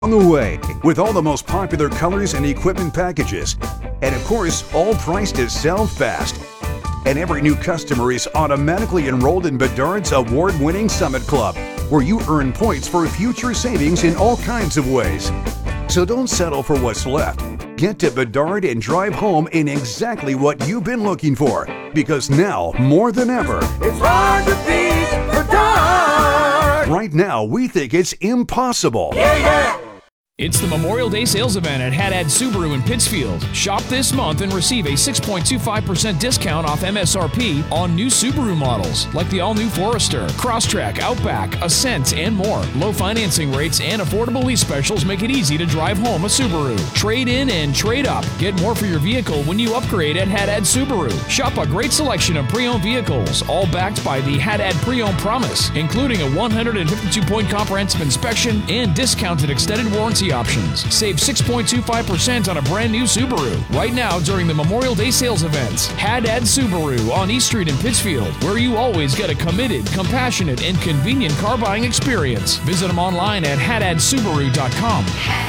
On the way, with all the most popular colors and equipment packages. And of course, all priced to sell fast. And every new customer is automatically enrolled in Bedard's award-winning Summit Club, where you earn points for future savings in all kinds of ways. So don't settle for what's left. Get to Bedard and drive home in exactly what you've been looking for. Because now, more than ever, it's hard to beat Bedard. Right now, we think it's impossible. Yeah. It's the Memorial Day sales event at Haddad Subaru in Pittsfield. Shop this month and receive a 6.25% discount off MSRP on new Subaru models like the all-new Forester, Crosstrek, Outback, Ascent, and more. Low financing rates and affordable lease specials make it easy to drive home a Subaru. Trade in and trade up. Get more for your vehicle when you upgrade at Haddad Subaru. Shop a great selection of pre-owned vehicles, all backed by the Haddad Pre-Owned Promise, including a 152-point comprehensive inspection and discounted extended warranty options. Save 6.25% on a brand new Subaru right now during the Memorial Day sales events. Haddad Subaru on East Street in Pittsfield, where you always get a committed, compassionate, and convenient car buying experience. Visit them online at haddadsubaru.com.